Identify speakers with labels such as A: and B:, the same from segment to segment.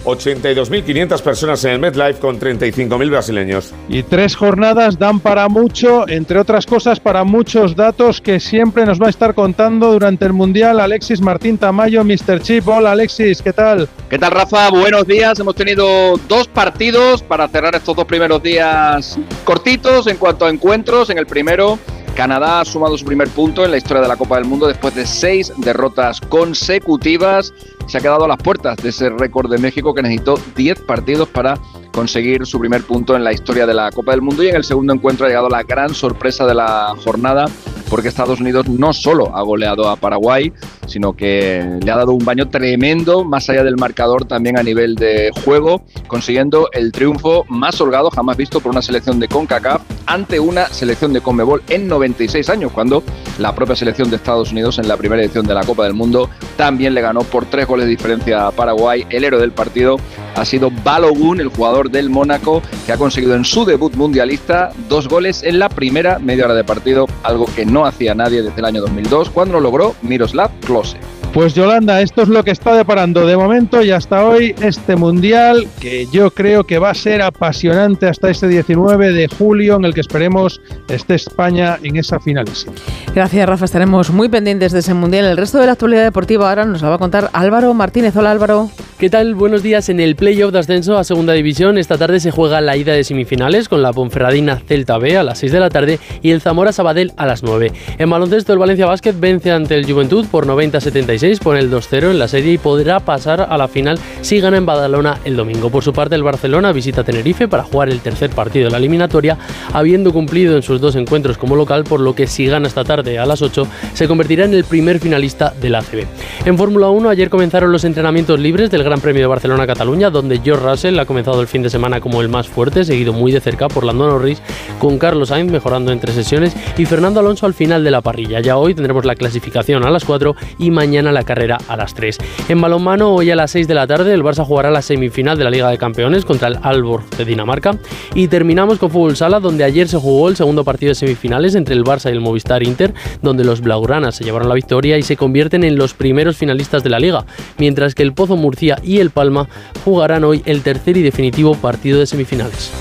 A: 82.500 personas en el MetLife con 35.000 brasileños.
B: Y 3 jornadas dan para mucho, entre otras cosas, para muchos datos que siempre nos va a estar contando durante el Mundial Alexis Martín Tamayo, Mr. Chip. Hola Alexis, ¿qué tal?
C: ¿Qué tal, Rafa? Buenos días. Hemos tenido 2 partidos para cerrar estos 2 primeros días cortitos en cuanto a encuentros. En el primero, Canadá ha sumado su primer punto en la historia de la Copa del Mundo después de 6 derrotas consecutivas. Se ha quedado a las puertas de ese récord de México, que necesitó 10 partidos para conseguir su primer punto en la historia de la Copa del Mundo. Y en el segundo encuentro ha llegado la gran sorpresa de la jornada, porque Estados Unidos no solo ha goleado a Paraguay, sino que le ha dado un baño tremendo, más allá del marcador, también a nivel de juego, consiguiendo el triunfo más holgado jamás visto por una selección de CONCACAF ante una selección de CONMEBOL en 96 años, cuando la propia selección de Estados Unidos en la primera edición de la Copa del Mundo también le ganó por 3 goles de diferencia a Paraguay. El héroe del partido ha sido Balogun, el jugador del Mónaco, que ha conseguido en su debut mundialista 2 goles en la primera media hora de partido, algo que no hacía nadie desde el año 2002, cuando lo logró Miroslav Klose.
B: Pues Yolanda, esto es lo que está deparando de momento y hasta hoy este Mundial, que yo creo que va a ser apasionante hasta ese 19 de julio, en el que esperemos esté España en esa finalísima.
D: Gracias, Rafa, estaremos muy pendientes de ese Mundial. El resto de la actualidad deportiva ahora nos la va a contar Álvaro Martínez. Hola, Álvaro.
E: ¿Qué tal? Buenos días. En el playoff de ascenso a Segunda División, esta tarde se juega la ida de semifinales con la Ponferradina Celta B a las 6 de la tarde y el Zamora Sabadell a las 9. En baloncesto, el Valencia Basket vence ante el Juventud por 90-76, pone el 2-0 en la serie y podrá pasar a la final si gana en Badalona el domingo. Por su parte, el Barcelona visita Tenerife para jugar el tercer partido de la eliminatoria, habiendo cumplido en sus 2 encuentros como local, por lo que si gana esta tarde a las 8 se convertirá en el primer finalista del ACB. En Fórmula 1, ayer comenzaron los entrenamientos libres del Gran Premio de Barcelona-Cataluña, donde George Russell ha comenzado el fin de semana como el más fuerte, seguido muy de cerca por Lando Norris, con Carlos Sainz mejorando en 3 sesiones y Fernando Alonso al final de la parrilla. Ya hoy tendremos la clasificación a las 4 y mañana la carrera a las 3. En balonmano, hoy a las 6 de la tarde el Barça jugará la semifinal de la Liga de Campeones contra el Aalborg de Dinamarca. Y terminamos con fútbol sala, donde ayer se jugó el segundo partido de semifinales entre el Barça y el Movistar Inter, donde los blaugranas se llevaron la victoria y se convierten en los primeros finalistas de la Liga, mientras que el Pozo Murcia y el Palma jugarán hoy el tercer y definitivo partido de semifinales.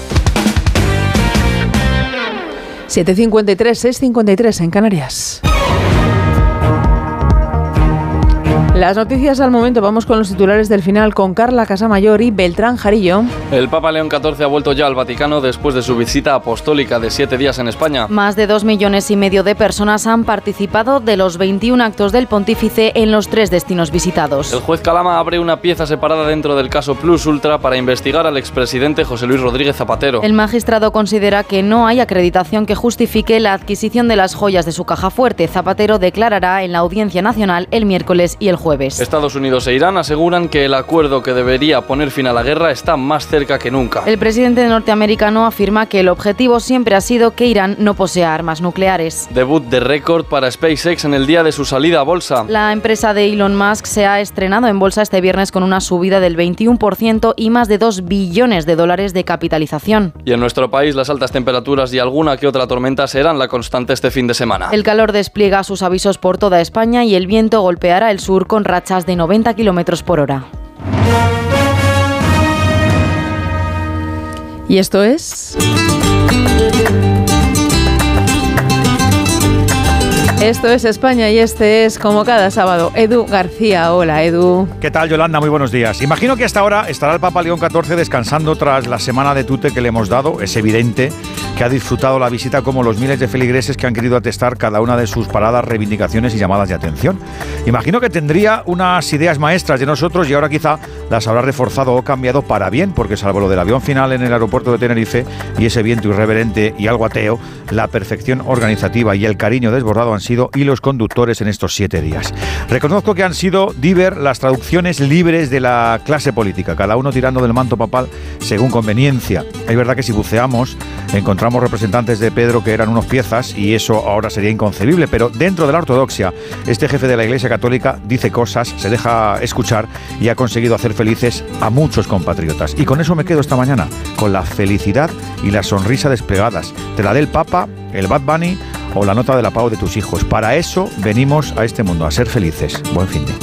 D: 7:53, 6:53 en Canarias. Las noticias al momento, vamos con los titulares del final con Carla Casamayor y Beltrán Jarillo.
F: El Papa León XIV ha vuelto ya al Vaticano después de su visita apostólica de 7 días en España.
G: Más de 2,5 millones de personas han participado de los 21 actos del pontífice en los 3 destinos visitados.
F: El juez Calama abre una pieza separada dentro del caso Plus Ultra para investigar al expresidente José Luis Rodríguez Zapatero.
G: El magistrado considera que no hay acreditación que justifique la adquisición de las joyas de su caja fuerte. Zapatero declarará en la Audiencia Nacional el miércoles y el jueves.
F: Estados Unidos e Irán aseguran que el acuerdo que debería poner fin a la guerra está más cerca que nunca.
G: El presidente norteamericano afirma que el objetivo siempre ha sido que Irán no posea armas nucleares.
F: Debut de récord para SpaceX en el día de su salida a bolsa.
G: La empresa de Elon Musk se ha estrenado en bolsa este viernes con una subida del 21% y más de $2 billones de capitalización.
F: Y en nuestro país las altas temperaturas y alguna que otra tormenta serán la constante este fin de semana.
G: El calor despliega sus avisos por toda España y el viento golpeará el sur con rachas de 90 km por hora.
D: ¿Y esto es? Esto es España y este es, como cada sábado, Edu García. Hola, Edu.
H: ¿Qué tal, Yolanda? Muy buenos días. Imagino que hasta ahora estará el Papa León XIV descansando tras la semana de tute que le hemos dado. Es evidente que ha disfrutado la visita como los miles de feligreses que han querido atestar cada una de sus paradas, reivindicaciones y llamadas de atención. Imagino que tendría unas ideas maestras de nosotros y ahora quizá las habrá reforzado o cambiado para bien, porque salvo lo del avión final en el aeropuerto de Tenerife y ese viento irreverente y algo ateo, la perfección organizativa y el cariño desbordado han sido hilos conductores en estos 7 días. Reconozco que han sido diver las traducciones libres de la clase política, cada uno tirando del manto papal según conveniencia. Es verdad que si buceamos encontramos representantes de Pedro que eran unos piezas y eso ahora sería inconcebible, pero dentro de la ortodoxia este jefe de la Iglesia Católica dice cosas, se deja escuchar y ha conseguido hacer felices a muchos compatriotas. Y con eso me quedo esta mañana, con la felicidad y la sonrisa desplegadas. Te la dé el Papa, el Bad Bunny o la nota de la Pau de tus hijos. Para eso venimos a este mundo, a ser felices. Buen fin de.